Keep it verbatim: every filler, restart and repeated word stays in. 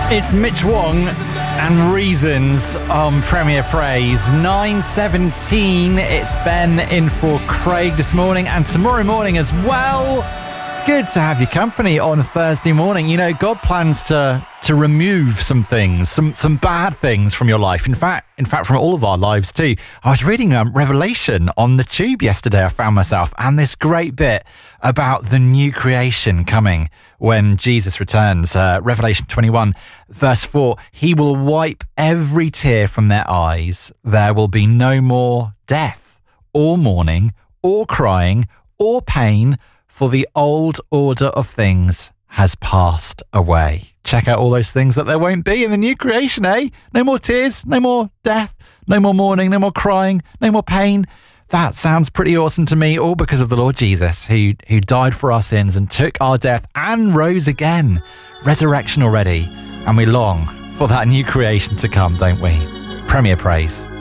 It's Mitch Wong and Reasons on Premier Praise. nine seventeen, it's Ben in for Craig this morning and tomorrow morning as well. Good to have your company on a Thursday morning. You know, God plans to to remove some things, some some bad things from your life. In fact, in fact, from all of our lives too. I was reading um, Revelation on the tube yesterday, I found myself, and this great bit about the new creation coming when Jesus returns. Uh, Revelation twenty-one, verse four, he will wipe every tear from their eyes. There will be no more death, or mourning, or crying, or pain, for the old order of things has passed away. Check out all those things that there won't be in the new creation, eh? No more tears, no more death, no more mourning, no more crying, no more pain. That sounds pretty awesome to me, all because of the Lord Jesus, who, who died for our sins and took our death and rose again. Resurrection already. And we long for that new creation to come, don't we? Premier Praise.